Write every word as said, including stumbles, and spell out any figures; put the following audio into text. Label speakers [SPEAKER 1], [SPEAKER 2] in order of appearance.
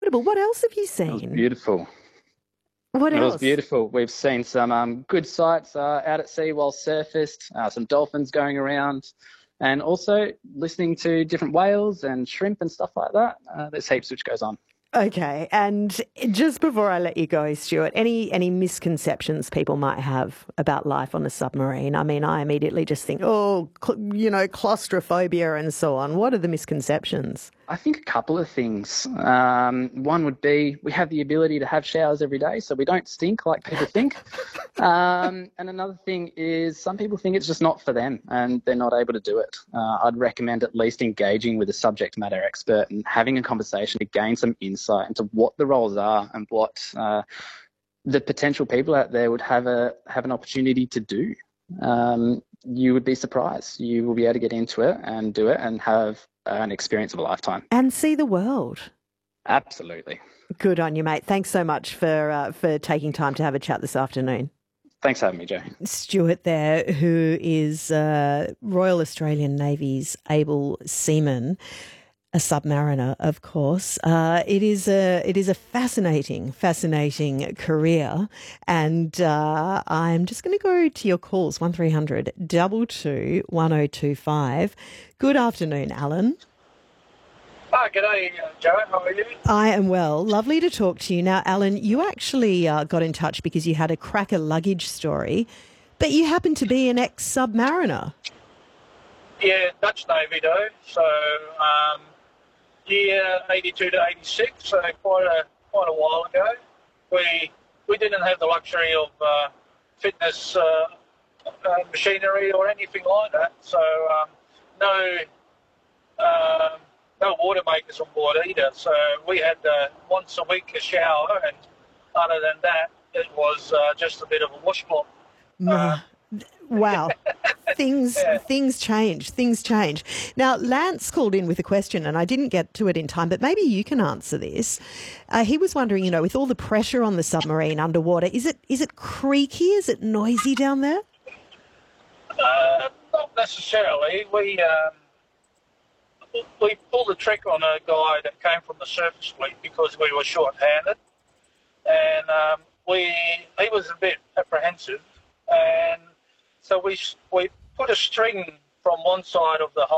[SPEAKER 1] incredible. What else have you
[SPEAKER 2] It was
[SPEAKER 1] seen?
[SPEAKER 2] beautiful.
[SPEAKER 1] What
[SPEAKER 2] It was
[SPEAKER 1] else?
[SPEAKER 2] beautiful. We've seen some um, good sights uh, out at sea while surfaced, uh, some dolphins going around, and also listening to different whales and shrimp and stuff like that. Uh, there's heaps which goes on.
[SPEAKER 1] Okay, and just before I let you go, Stuart, any any misconceptions people might have about life on a submarine? I mean, I immediately just think, oh, cl- you know, claustrophobia and so on. What are the misconceptions?
[SPEAKER 2] I think a couple of things. Um, one would be we have the ability to have showers every day, so we don't stink like people think. Um, and another thing is some people think it's just not for them and they're not able to do it. Uh, I'd recommend at least engaging with a subject matter expert and having a conversation to gain some insight into what the roles are and what uh, the potential people out there would have a have an opportunity to do. Um, you would be surprised. You will be able to get into it and do it and have an experience of a lifetime.
[SPEAKER 1] And see the world.
[SPEAKER 2] Absolutely.
[SPEAKER 1] Good on you, mate. Thanks so much for uh, for taking time to have a chat this afternoon.
[SPEAKER 2] Thanks for having me, Joe.
[SPEAKER 1] Stuart there, who is uh, Royal Australian Navy's able seaman, a submariner, of course. Uh, it is a it is a fascinating, fascinating career, and uh, I'm just going to go to your calls one three hundred two two one oh two five. Good afternoon, Alan.
[SPEAKER 3] Hi, g'day, uh, Joe. How are you?
[SPEAKER 1] I am well. Lovely to talk to you. Now, Alan, you actually uh, got in touch because you had a cracker luggage story, but you happen to be an ex-submariner.
[SPEAKER 3] Yeah, Dutch Navy though. So, um, year eighty-two to eighty-six, so quite a quite a while ago. We we didn't have the luxury of uh, fitness uh, uh, machinery or anything like that. So, um, no. Um, no water makers on board either, so we had uh, once a week a shower, and other than that, it was uh, just a bit of a washcloth. Uh,
[SPEAKER 1] Wow. Things
[SPEAKER 3] yeah.
[SPEAKER 1] things change. Things change. Now, Lance called in with a question, and I didn't get to it in time, but maybe you can answer this. Uh, he was wondering, you know, with all the pressure on the submarine underwater, is it is it creaky? Is it noisy down there?
[SPEAKER 3] Uh, not necessarily. We um, we pulled the trick on a guy that came from the surface fleet because we were short-handed, and um, we he was a bit apprehensive, and so we we put a string from one side of the